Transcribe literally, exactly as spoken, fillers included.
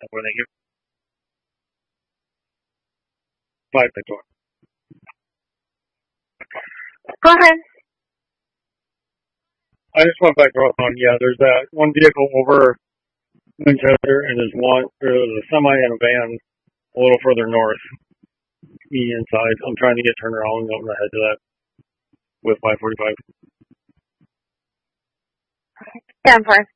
What thank you. Five, thank you. Go ahead. I just went back on. Yeah, there's that one vehicle over Winchester, and there's one. There's a semi and a van a little further north, me inside. I'm trying to get turned around. I'm gonna head to that with five forty-five. ten four.